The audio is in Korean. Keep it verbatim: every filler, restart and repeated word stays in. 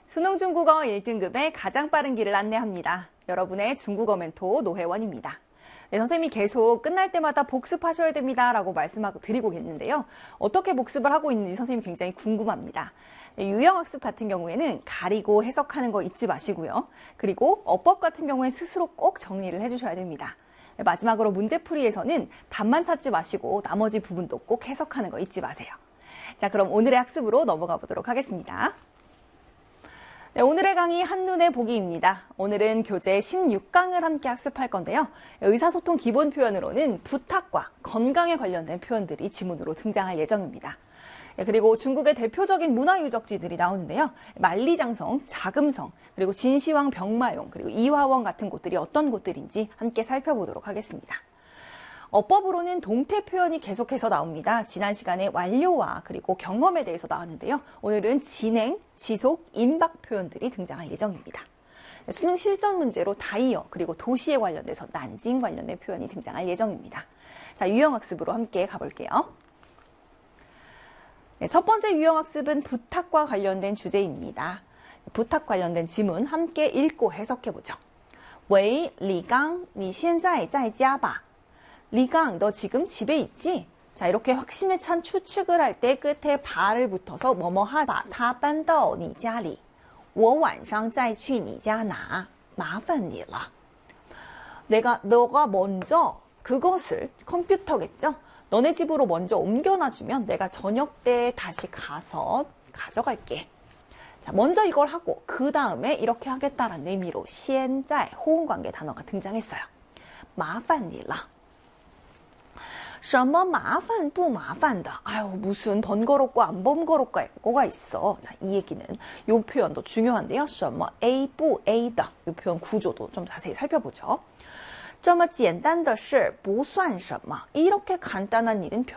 수능 중국어 일 등급의 가장 빠른 길을 안내합니다. 여러분의 중국어 멘토 노혜원입니다. 네, 선생님이 계속 끝날 때마다 복습하셔야 됩니다 라고 말씀하고 드리고 있는데요. 어떻게 복습을 하고 있는지 선생님이 굉장히 궁금합니다. 네, 유형학습 같은 경우에는 가리고 해석하는 거 잊지 마시고요. 그리고 어법 같은 경우에 스스로 꼭 정리를 해주셔야 됩니다. 네, 마지막으로 문제풀이에서는 답만 찾지 마시고 나머지 부분도 꼭 해석하는 거 잊지 마세요. 자, 그럼 오늘의 학습으로 넘어가 보도록 하겠습니다. 네, 오늘의 강의 한눈에 보기입니다. 오늘은 교재 십육 강을 함께 학습할 건데요. 의사소통 기본 표현으로는 부탁과 건강에 관련된 표현들이 지문으로 등장할 예정입니다. 네, 그리고 중국의 대표적인 문화 유적지들이 나오는데요. 만리장성, 자금성, 그리고 진시황 병마용, 그리고 이화원 같은 곳들이 어떤 곳들인지 함께 살펴보도록 하겠습니다. 어법으로는 동태 표현이 계속해서 나옵니다. 지난 시간에 완료와 그리고 경험에 대해서 나왔는데요. 오늘은 진행, 지속, 임박 표현들이 등장할 예정입니다. 수능 실전 문제로 다이어 그리고 도시에 관련돼서 난징 관련된 표현이 등장할 예정입니다. 자, 유형학습으로 함께 가볼게요. 네, 첫 번째 유형학습은 부탁과 관련된 주제입니다. 부탁 관련된 지문 함께 읽고 해석해보죠. 웨이, 리강, 你现在在家吧? 리강, 너 지금 집에 있지? 자, 이렇게 확신에 찬 추측을 할 때 끝에 발을 붙어서 뭐뭐 하다. 他搬到你家里我晚上再去你家拿麻烦你了 내가, 너가 먼저 그것을, 컴퓨터겠죠? 너네 집으로 먼저 옮겨놔주면 내가 저녁 때 다시 가서 가져갈게. 자, 먼저 이걸 하고 그 다음에 이렇게 하겠다라는 의미로 现在 호응관계 단어가 등장했어요. 麻烦你了什么麻烦不麻烦的 아유, 무슨 번거롭고 안 번거롭고가 있어. 자, 이 얘기는 이 표현도 중요한데요. 什么 A 不 A 的 이 표현 구조도 좀 자세히 살펴보죠. 这么简单的事不算什么 이렇게 간단한 일은